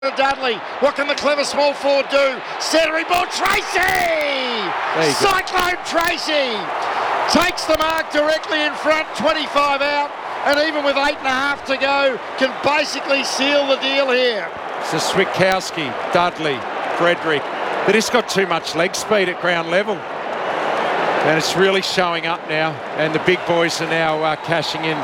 Dudley, what can the clever small forward do? Centering ball, Tracy! Cyclone Tracy takes the mark directly in front, 25 out, and even with 8.5 to go, can basically seal the deal here. So Switkowski, Dudley, Frederick, they just got too much leg speed at ground level. And it's really showing up now, and the big boys are now cashing in.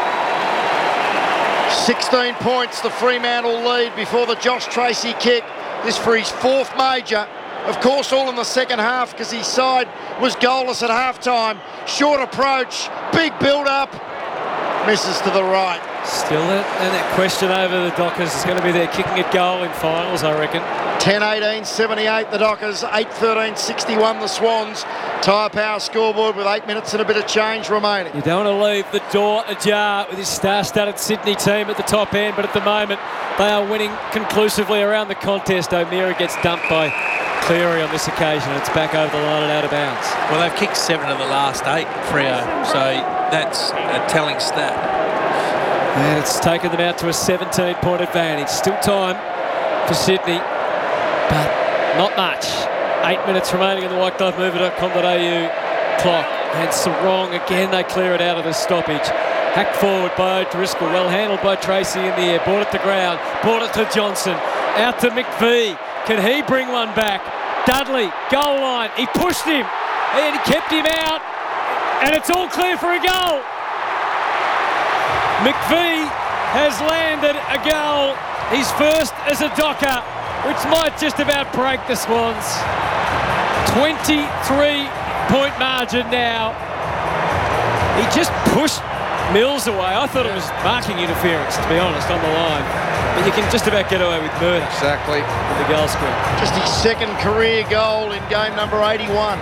16 points, the Fremantle lead before the Josh Tracy kick. This for his fourth major. Of course, all in the second half because his side was goalless at halftime. Short approach, big build-up, misses to the right. Still that question over the Dockers is going to be their kicking at goal in finals, I reckon. 10-18, 78 the Dockers, 8-13, 61 the Swans. Tyre Power scoreboard with 8 minutes and a bit of change remaining. You don't want to leave the door ajar with this star-studded Sydney team at the top end, but at the moment they are winning conclusively around the contest. O'Meara gets dumped by Cleary on this occasion, and it's back over the line and out of bounds. Well, they've kicked 7 of the last 8, Freo, so that's a telling stat. And it's taken them out to a 17-point advantage. Still time for Sydney, but not much. 8 minutes remaining in the whiteglovemover.com.au clock. And Sarong again, they clear it out of the stoppage. Hacked forward by O'Driscoll, well handled by Tracy in the air. Brought it to ground, brought it to Johnson. Out to McVee. Can he bring one back? Dudley, goal line. He pushed him and he kept him out. And it's all clear for a goal. McVee has landed a goal. His first as a Docker, which might just about break the Swans. 23-point margin now. He just pushed Mills away. I thought it was marking interference, to be honest, on the line. But you can just about get away with murder. Exactly. With the goal scorer. Just his second career goal in game number 81.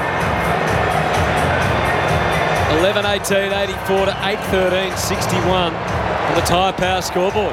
11-18, 84 to 8-13, 61 on the Tyre Power scoreboard.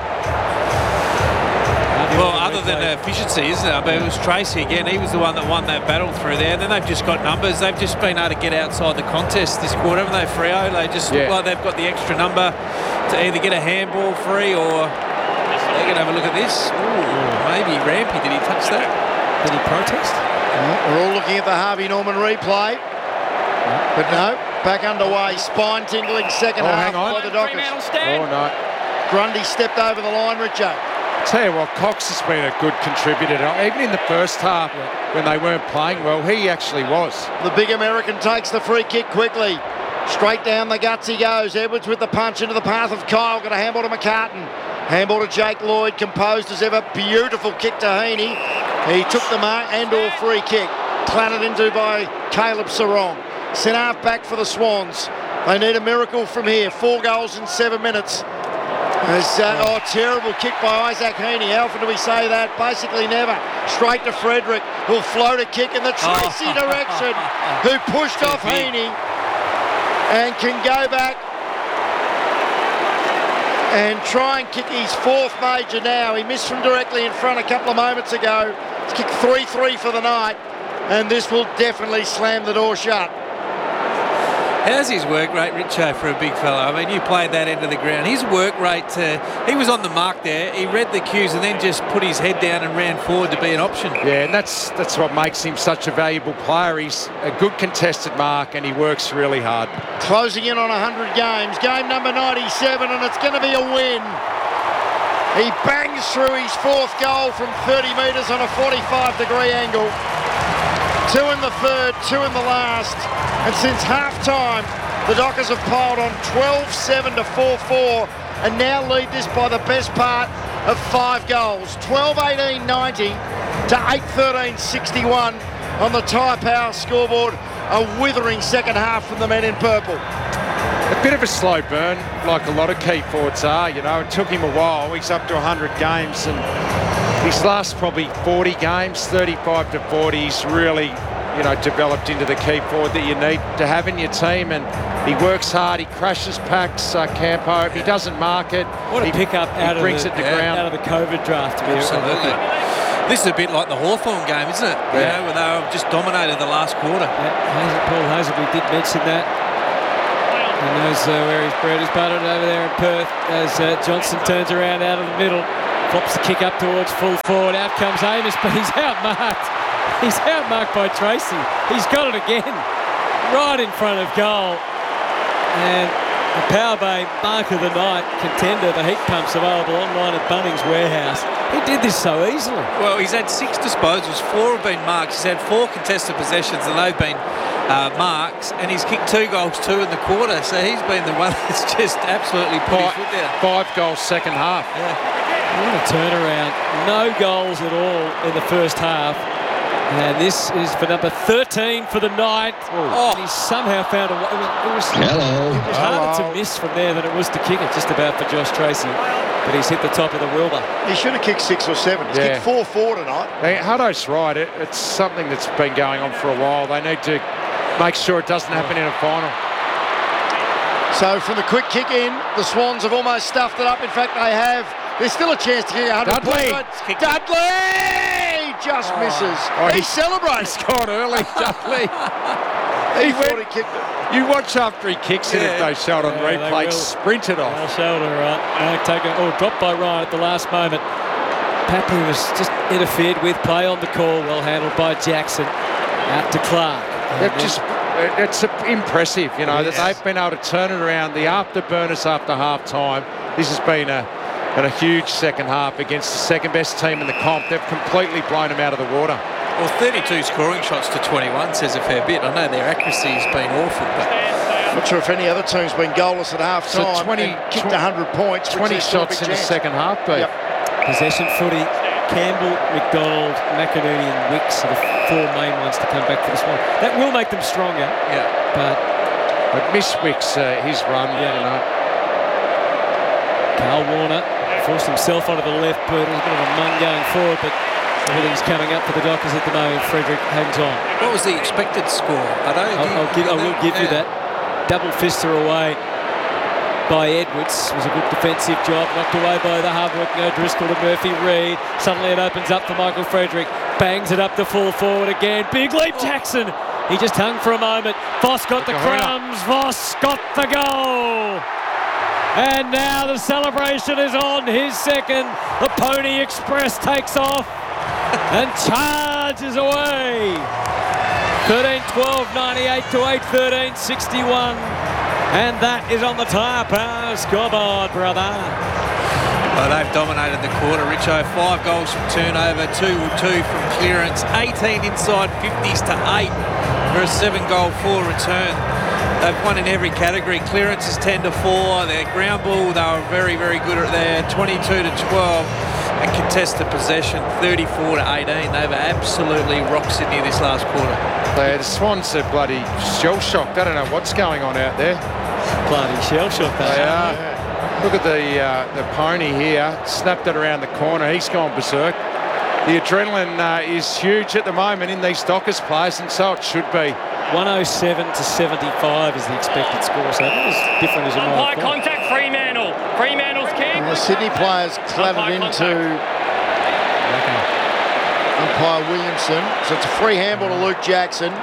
Well, other than efficiency, isn't it? But it was Tracy again. He was the one that won that battle through there. And then they've just got numbers. They've just been able to get outside the contest this quarter, haven't they, Freo? They just look like they've got the extra number to either get a handball free or they're going to have a look at this. Ooh, maybe Rampy. Did he touch that? Did he protest? We're all looking at the Harvey Norman replay. But no, back underway. Spine-tingling second half by the Dockers. Oh, no. Grundy stepped over the line, Richo. Tell you what, Cox has been a good contributor. Even in the first half when they weren't playing well, he actually was. The big American takes the free kick quickly. Straight down the guts he goes. Edwards with the punch into the path of Kyle. Got a handball to McCartan. Handball to Jake Lloyd. Composed as ever. Beautiful kick to Heaney. He took the mark and/or free kick. Clattered into by Caleb Sarong. Sent half back for the Swans. They need a miracle from here. 4 goals in 7 minutes. Terrible kick by Isaac Heaney. How often do we say that? Basically never. Straight to Frederick, who'll float a kick in the Tracy direction, who pushed off Heaney and can go back and try and kick his 4th major now. He missed from directly in front a couple of moments ago. He's kicked 3-3 for the night, and this will definitely slam the door shut. How's his work rate, Richo, for a big fella? I mean, you played that end of the ground. His work rate, he was on the mark there. He read the cues and then just put his head down and ran forward to be an option. Yeah, and that's what makes him such a valuable player. He's a good contested mark and he works really hard. Closing in on 100 games. Game number 97, and it's going to be a win. He bangs through his 4th goal from 30 metres on a 45-degree angle. 2 in the third, 2 in the last. And since half-time, the Dockers have piled on 12-7 to 4-4 and now lead this by the best part of 5 goals. 12-18-90 to 8-13-61 on the Tyre Power scoreboard. A withering second half from the men in purple. A bit of a slow burn, like a lot of key forwards are. You know, it took him a while. He's up to 100 games and his last probably 40 games, 35 to 40, he's really, developed into the key forward that you need to have in your team. And he works hard, he crashes packs, Campo. He doesn't mark it. What a pick up out of the COVID draft. Absolutely. This is a bit like the Hawthorn game, isn't it? Yeah. Where they just dominated the last quarter. Yeah, Paul Hazelby did mention that. He knows where his bread is buttered over there in Perth as Johnson turns around out of the middle. Flops the kick up towards full forward. Out comes Amos, but he's outmarked. He's outmarked by Tracy. He's got it again. Right in front of goal. And the Power Bay mark of the night contender, the heat pumps available online at Bunnings Warehouse. He did this so easily. Well, he's had 6 disposals, 4 have been marks. He's had 4 contested possessions and they've been marks, and he's kicked 2 goals, 2 in the quarter. So he's been the one that's just absolutely put his foot down. 5 goals second half. Yeah. What a turnaround. No goals at all in the first half. And this is for number 13 for the night. Oh. He somehow found a way. It was harder to miss from there than it was to kick it, just about for Josh Tracy. But he's hit the top of the Wilbur. He should have kicked 6 or 7. He's kicked 4 tonight. Hutto's right. It's something that's been going on for a while. They need to make sure it doesn't happen in a final. So from the quick kick in, the Swans have almost stuffed it up. In fact, they have. There's still a chance to kick 100 points. Dudley just misses. He celebrates. He scored early, Dudley. He thought he kicked it. You watch after he kicks it, if they show it on replay, sprinted off. Shoulder, right. Dropped by Ryan at the last moment. Papley was just interfered with. Play on the call, well handled by Jackson. Out to Clark. It's impressive, you know, that they've been able to turn it around. The afterburners after half time. This has been a huge second half against the second best team in the comp. They've completely blown them out of the water. Well, 32 scoring shots to 21 says a fair bit. I know their accuracy has been awful, but I'm not sure if any other team's been goalless at half time. So 20 kicked 100 points. 20 shots in the second half, Pete. Yep. Possession footy. Campbell, McDonald, McInerney and Wicks are the 4 main ones to come back for this one. That will make them stronger. Yeah. But miss Wicks, his run, you know. Carl Warner forced himself onto the left boot. It was a bit of a mung going forward, but everything's coming up for the Dockers at the moment. Frederick hangs on. What was the expected score? I will give you that. Double fister away by Edwards. It was a good defensive job. Knocked away by the hard-working O'Driscoll to Murphy Reid. Suddenly it opens up for Michael Frederick. Bangs it up to full forward again. Big leap, Jackson. He just hung for a moment. Voss got the crumbs. Voss got the goal. And now the celebration is on. His second. The Pony Express takes off and charges away. 13-12, 98 to 8, 13-61. And that is on the Tyre Power scoreboard, brother. Well, they've dominated the quarter, Richo. 5 goals from turnover, 2 from clearance, 18 inside 50s to 8 for a 7-goal 4 return. They've won in every category. Clearance is 10-4. Their ground ball, they were very, very good at there, 22-12. And contested possession, 34-18. They were absolutely rock Sydney this last quarter. The Swans are bloody shell-shocked. I don't know what's going on out there. Bloody shell-shocked. They are. Look at the Pony here. Snapped it around the corner. He's gone berserk. The adrenaline is huge at the moment in these Dockers players, and so it should be. 107 to 75 is the expected score, so that was different as a umpire contact, Fremantle. Fremantle's kick. And the Sydney players clattered into umpire Williamson. So it's a free handball to Luke Jackson.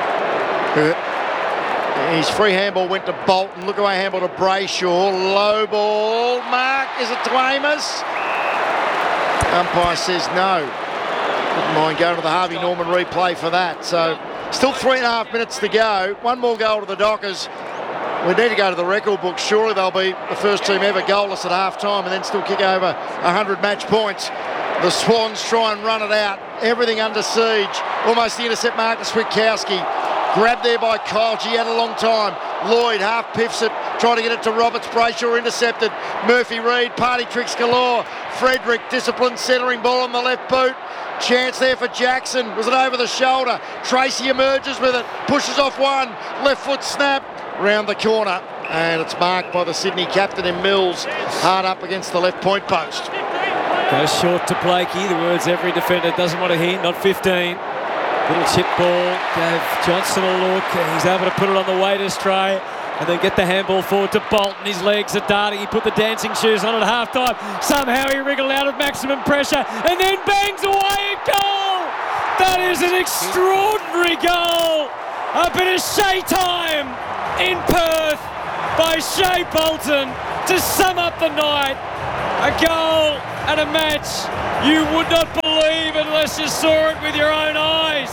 His free handball went to Bolton. Look away handball to Brayshaw. Low ball. Mark, is it to Amos? Umpire says no. Wouldn't mind going to the Harvey Norman replay for that. So still 3.5 minutes to go. 1 more goal to the Dockers. We need to go to the record book. Surely they'll be the first team ever goalless at half-time and then still kick over 100 match points. The Swans try and run it out. Everything under siege. Almost the intercept mark to Switkowski. Grabbed there by Kyle. He had a long time. Lloyd half piffs it, trying to get it to Roberts. Brayshaw intercepted. Murphy Reid, party tricks galore. Frederick, disciplined centering ball on the left boot. Chance there for Jackson. Was it over the shoulder? Tracy emerges with it. Pushes off one. Left foot snap. Round the corner. And it's marked by the Sydney captain in Mills. Hard up against the left point post. Goes short to Blakey. The words every defender doesn't want to hear. Not 15. Little chip ball. Gave Johnson a look. He's able to put it on the waiter's tray. And then get the handball forward to Bolton. His legs are darting. He put the dancing shoes on at half-time. Somehow he wriggled out of maximum pressure and then bangs away a goal. That is an extraordinary goal. A bit of Shea time in Perth by Shea Bolton to sum up the night. A goal and a match you would not believe unless you saw it with your own eyes.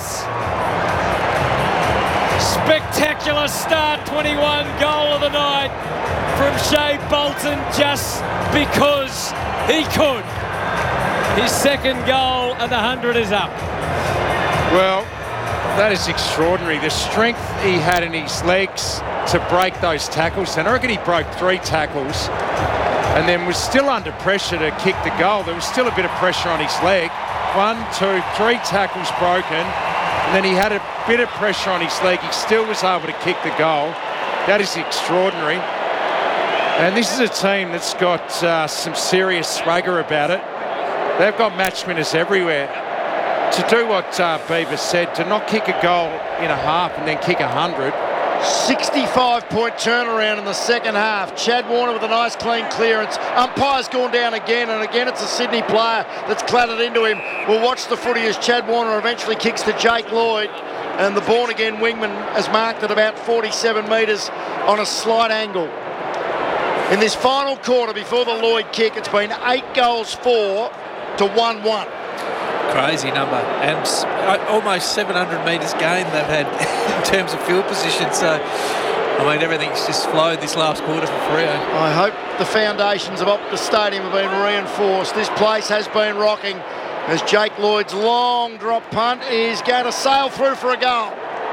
Spectacular start, 21 goal of the night from Shea Bolton just because he could. His second goal and the 100 is up. Well, that is extraordinary. The strength he had in his legs to break those tackles. And I reckon he broke 3 tackles and then was still under pressure to kick the goal. There was still a bit of pressure on his leg. 1, 2, 3 tackles broken. And then he had a bit of pressure on his leg. He still was able to kick the goal. That is extraordinary. And this is a team that's got some serious swagger about it. They've got match winners everywhere. To do what Beaver said, to not kick a goal in a half and then kick 100. 65-point turnaround in the second half. Chad Warner with a nice clean clearance. Umpire's gone down again, and again it's a Sydney player that's clattered into him. We'll watch the footy as Chad Warner eventually kicks to Jake Lloyd, and the born-again wingman has marked at about 47 metres on a slight angle. In this final quarter before the Lloyd kick, it's been 8 goals 4 to 1-1. Crazy number, and almost 700 metres gained they've had in terms of field position. So, I mean, everything's just flowed this last quarter for Freo. I hope the foundations of Optus Stadium have been reinforced. This place has been rocking as Jake Lloyd's long drop punt is going to sail through for a goal.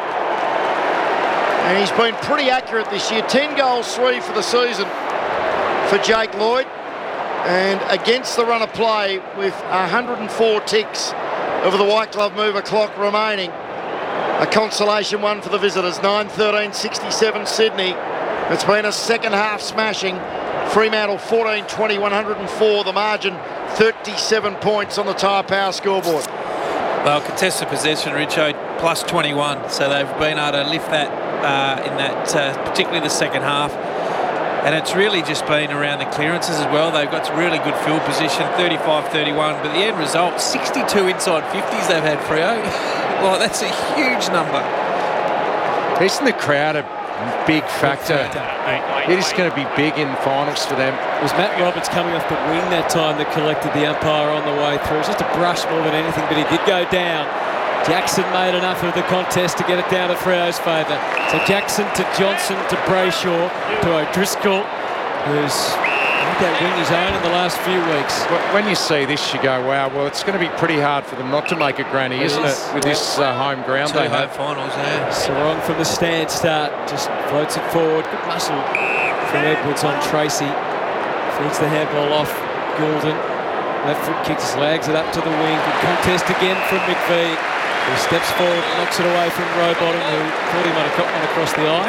And he's been pretty accurate this year. 10 goals, 3 for the season for Jake Lloyd. And against the run of play with 104 ticks of the white glove mover clock remaining. A consolation one for the visitors, 9-13-67 Sydney. It's been a second half smashing. Fremantle 14-20, 104 the margin, 37 points on the Tyre Power scoreboard. Well, contested possession, Richo, plus 21. So they've been able to lift that in that, particularly the second half. And it's really just been around the clearances as well. They've got really good field position, 35-31. But the end result, 62 inside 50s they've had, Freo. Well, that's a huge number. Isn't the crowd a big factor? It is going to be big in finals for them. It was Matt Roberts coming off the wing that time that collected the umpire on the way through. It was just a brush more than anything, but he did go down. Jackson made enough of the contest to get it down to Freo's favour. So Jackson to Johnson to Brayshaw to O'Driscoll, who's made that wing his own in the last few weeks. When you see this, you go, wow, well, it's going to be pretty hard for them not to make a granny, isn't it, with this home ground they have. Finals, yeah. Sarong from the stand start, just floats it forward. Good muscle from Edwards on Tracy. Feeds the handball off Goulden. Left foot kicks, lags it up to the wing. Good contest again from McVeigh. He steps forward, knocks it away from Rowbottom, who thought he might have got one across the eye.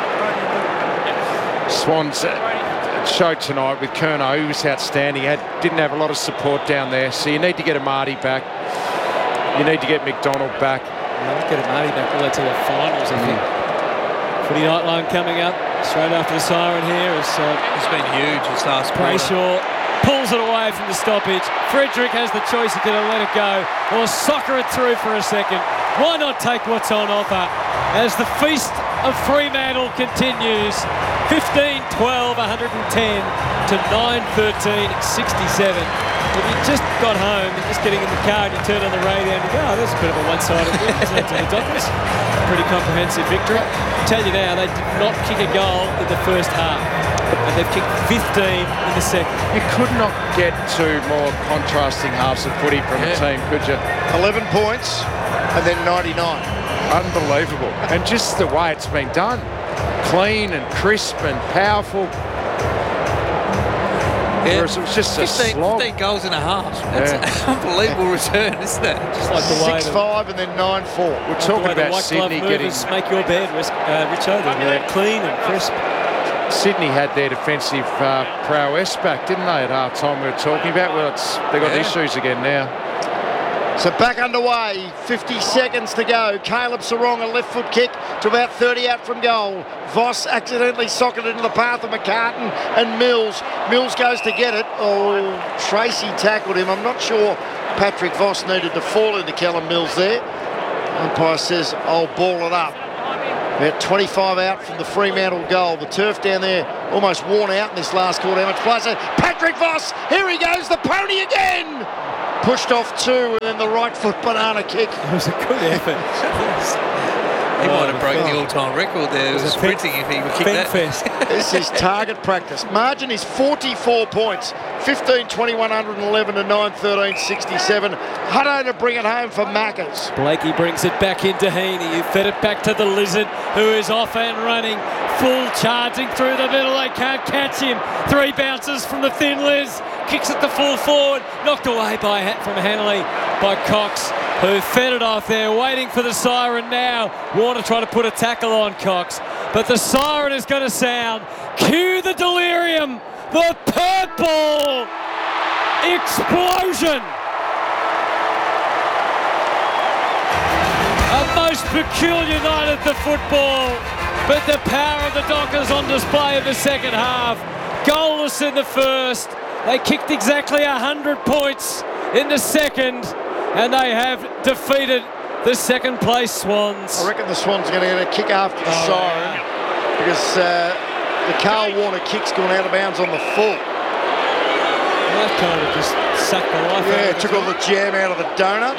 Swans showed tonight with Curnow, who was outstanding. Didn't have a lot of support down there, so you need to get a Marty back. You need to get McDonald back. Let's get a Marty back all the way to the finals, I think. Footy Nightline coming up straight after the siren here. It's been huge this last quarter. Brayshaw pulls it away from the stoppage. Frederick has the choice of going to let it go or soccer it through for a second. Why not take what's on offer as the feast of Fremantle continues. 15-12, 110 to 9-13, 67. If you just got home and just getting in the car and you turn on the radio and you go, oh, that's a bit of a one-sided win, isn't it, to the Dockers? Pretty comprehensive victory. I tell you now, they did not kick a goal in the first half. And they've kicked 15 in the second. You could not get two more contrasting halves of footy from a team, could you? 11 points and then 99. Unbelievable. And just the way it's been done. Clean and crisp and powerful. Yeah. Whereas it was just a slog. 15 goals and a half. That's an unbelievable return, isn't it? Just like the way 6-5 and then 9-4. We're talking about Sydney getting... Make your bed, Richo. They're clean and crisp. Sydney had their defensive prowess back, didn't they, at half time we were talking about? Well, they've got issues again now. So back underway, 50 seconds to go. Caleb Sarong, a left foot kick to about 30 out from goal. Voss accidentally socketed into the path of McCartan and Mills. Mills goes to get it. Oh, Tracy tackled him. I'm not sure Patrick Voss needed to fall into Callum Mills there. Umpire says, I'll ball it up. About 25 out from the Fremantle goal. The turf down there almost worn out in this last quarter. How much play? So Patrick Voss, here he goes, the pony again. Pushed off 2 and then the right foot banana kick. It was a good effort. He might have broken the all-time record there. It was sprinting if he would kick that. Fest. This is target practice. Margin is 44 points. 15, 21, 111 to 9, 13, 67. Hutto to bring it home for Maccas. Blakey brings it back into Heaney, who fed it back to the Lizard, who is off and running, full charging through the middle. They can't catch him. 3 bounces from the thin Liz. Kicks it the full forward. Knocked away from Hanley by Cox, who fed it off there, waiting for the siren now. Warner trying to put a tackle on Cox, but the siren is going to sound. Cue the delirium, the purple explosion. A most peculiar night at the football, but the power of the Dockers on display in the second half. Goalless in the first. They kicked exactly 100 points in the second, and they have defeated the second place Swans. I reckon the Swans are going to get a kick after the siren because the Carl Warner kick's gone out of bounds on the full. That kind of just sucked the life out. Yeah, took all the jam out of the donut.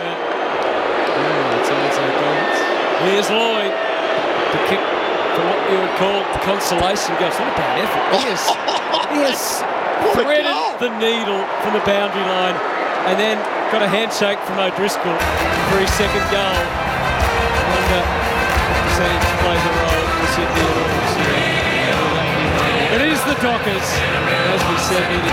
Here's Lloyd to kick for what you would call the consolation goal. It's not a bad effort. He has threaded the needle from the boundary line and then got a handshake from O'Driscoll for his second goal. I wonder if percentage plays a role for Sydney at all this year. It is the Dockers, as we said,